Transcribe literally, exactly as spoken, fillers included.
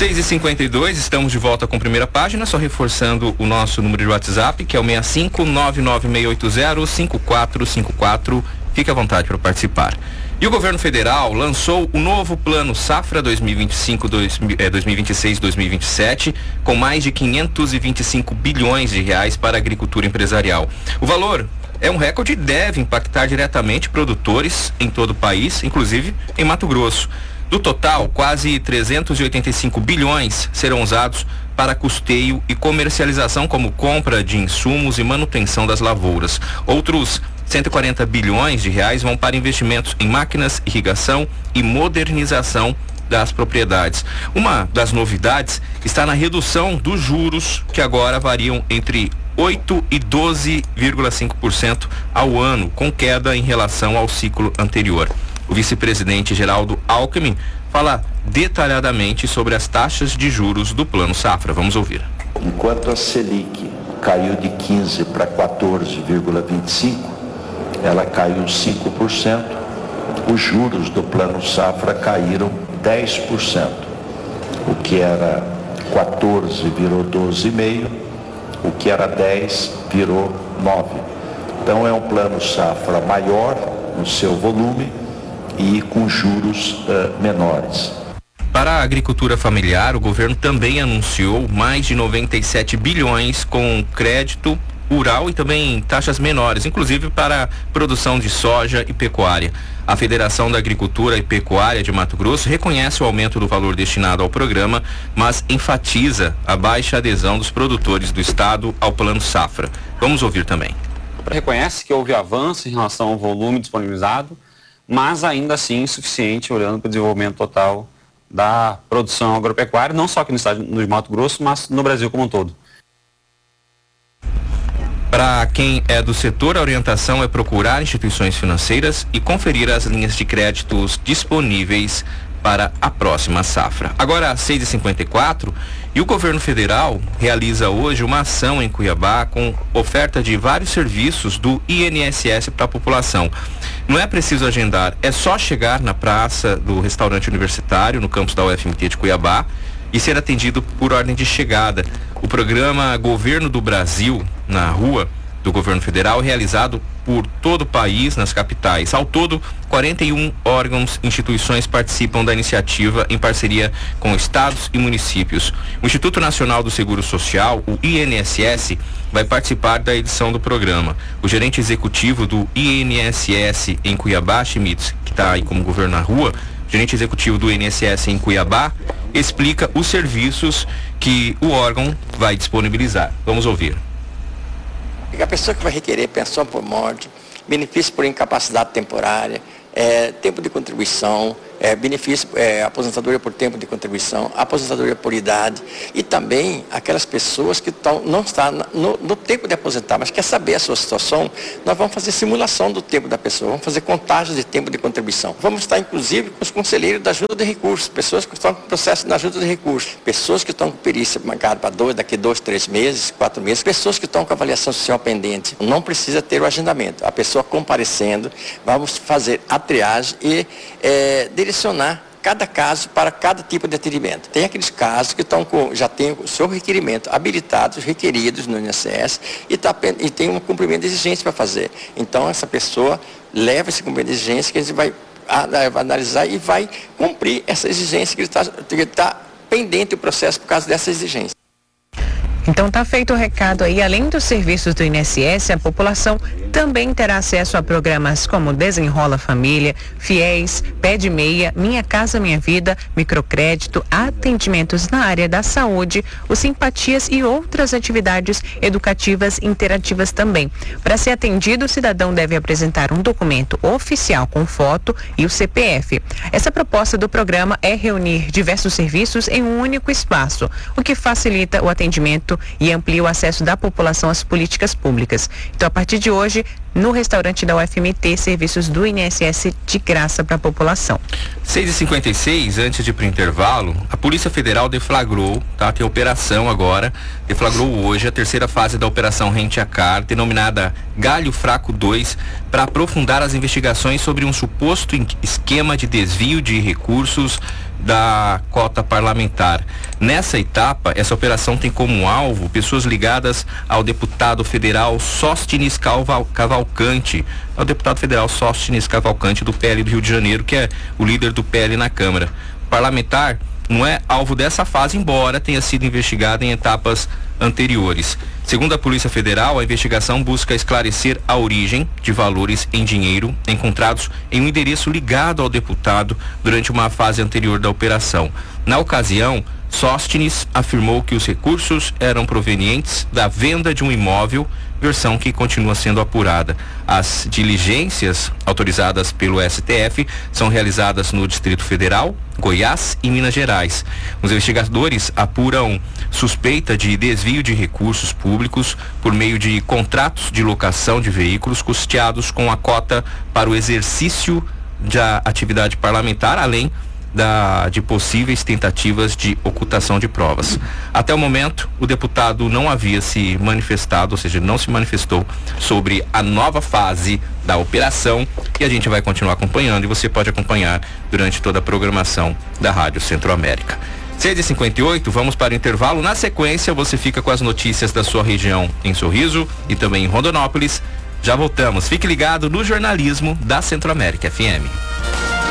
seis e cinquenta e dois, estamos de volta com a primeira página, só reforçando o nosso número de WhatsApp, que é o seis cinco nove nove seis oito zero cinco quatro cinco quatro. Fique à vontade para participar. E o governo federal lançou o novo Plano Safra dois mil e vinte e cinco, dois mil e vinte e seis, dois mil e vinte e sete, com mais de quinhentos e vinte e cinco bilhões de reais para a agricultura empresarial. O valor é um recorde e deve impactar diretamente produtores em todo o país, inclusive em Mato Grosso. Do total, quase trezentos e oitenta e cinco bilhões serão usados para custeio e comercialização, como compra de insumos e manutenção das lavouras. Outros cento e quarenta bilhões de reais vão para investimentos em máquinas, irrigação e modernização das propriedades. Uma das novidades está na redução dos juros, que agora variam entre oito e doze vírgula cinco por cento ao ano, com queda em relação ao ciclo anterior. O vice-presidente Geraldo Alckmin fala detalhadamente sobre as taxas de juros do Plano Safra. Vamos ouvir. Enquanto a Selic caiu de quinze para quatorze vírgula vinte e cinco, ela caiu cinco por cento, os juros do Plano Safra caíram dez por cento. O que era quatorze virou doze vírgula cinco, o que era dez virou nove. Então é um Plano Safra maior no seu volume e com juros uh, menores. Para a agricultura familiar, o governo também anunciou mais de noventa e sete bilhões com crédito rural e também taxas menores, inclusive para produção de soja e pecuária. A Federação da Agricultura e Pecuária de Mato Grosso reconhece o aumento do valor destinado ao programa, mas enfatiza a baixa adesão dos produtores do estado ao Plano Safra. Vamos ouvir também. Reconhece que houve avanço em relação ao volume disponibilizado, mas ainda assim insuficiente olhando para o desenvolvimento total da produção agropecuária, não só aqui no estado de Mato Grosso, mas no Brasil como um todo. Para quem é do setor, a orientação é procurar instituições financeiras e conferir as linhas de créditos disponíveis para a próxima safra. Agora, às seis e cinquenta e quatro, e o governo federal realiza hoje uma ação em Cuiabá com oferta de vários serviços do I N S S para a população. Não é preciso agendar, é só chegar na praça do restaurante universitário, no campus da U F M T de Cuiabá, e ser atendido por ordem de chegada. O programa Governo do Brasil na Rua do governo federal é realizado por todo o país, nas capitais. Ao todo, quarenta e um órgãos e instituições participam da iniciativa em parceria com estados e municípios. O Instituto Nacional do Seguro Social, o I N S S, vai participar da edição do programa. O gerente executivo do I N S S em Cuiabá, Schmitz, que está aí como governo na rua, gerente executivo do I N S S em Cuiabá, explica os serviços que o órgão vai disponibilizar. Vamos ouvir. A pessoa que vai requerer pensão por morte, benefício por incapacidade temporária, é, tempo de contribuição, é, benefício, é, aposentadoria por tempo de contribuição, aposentadoria por idade, e também aquelas pessoas que tão, não estão no, no tempo de aposentar, mas quer saber a sua situação. Nós vamos fazer simulação do tempo da pessoa, vamos fazer contagem de tempo de contribuição. Vamos estar, inclusive, com os conselheiros da ajuda de recursos, pessoas que estão com processo de ajuda de recursos, pessoas que estão com perícia marcada para dois, daqui dois, três meses, quatro meses, pessoas que estão com avaliação social pendente. Não precisa ter o agendamento. A pessoa comparecendo, vamos fazer a triagem e é, direcionar cada caso para cada tipo de atendimento. Tem aqueles casos que estão com, já tem o seu requerimento habilitados, requeridos no I N S S e, tá, e tem um cumprimento de exigência para fazer. Então essa pessoa leva esse cumprimento de exigência que a gente vai, a, a, analisar e vai cumprir essa exigência que está tá pendente o processo por causa dessa exigência. Então tá feito o recado aí. Além dos serviços do I N S S, a população também terá acesso a programas como Desenrola Família, Fiéis, Pé de Meia, Minha Casa Minha Vida, Microcrédito, atendimentos na área da saúde, o Simpatias e outras atividades educativas interativas também. Para ser atendido, o cidadão deve apresentar um documento oficial com foto e o C P F. Essa proposta do programa é reunir diversos serviços em um único espaço, o que facilita o atendimento e amplia o acesso da população às políticas públicas. Então, a partir de hoje, no restaurante da U F M T, serviços do I N S S de graça para a população. seis e cinquenta e seis, antes de ir para o intervalo, a Polícia Federal deflagrou, tá? Tem operação agora, deflagrou hoje a terceira fase da Operação Rente a Car, denominada Galho Fraco dois, para aprofundar as investigações sobre um suposto esquema de desvio de recursos da cota parlamentar. Nessa etapa, essa operação tem como alvo pessoas ligadas ao deputado federal Sóstenes Caval- Cavalcante, é o deputado federal Sóstenes Cavalcante do P L do Rio de Janeiro, que é o líder do P L na Câmara. O parlamentar não é alvo dessa fase, embora tenha sido investigado em etapas anteriores. Segundo a Polícia Federal, a investigação busca esclarecer a origem de valores em dinheiro encontrados em um endereço ligado ao deputado durante uma fase anterior da operação. Na ocasião, Sóstenes afirmou que os recursos eram provenientes da venda de um imóvel, versão que continua sendo apurada. As diligências autorizadas pelo S T F são realizadas no Distrito Federal, Goiás e Minas Gerais. Os investigadores apuram suspeita de desvio de recursos públicos por meio de contratos de locação de veículos custeados com a cota para o exercício da atividade parlamentar, além Da, de possíveis tentativas de ocultação de provas. Até o momento, o deputado não havia se manifestado, ou seja, não se manifestou sobre a nova fase da operação, e a gente vai continuar acompanhando, e você pode acompanhar durante toda a programação da Rádio Centro-América. seis e cinquenta e oito, vamos para o intervalo. Na sequência, você fica com as notícias da sua região em Sorriso e também em Rondonópolis. Já voltamos. Fique ligado no jornalismo da Centro-América F M.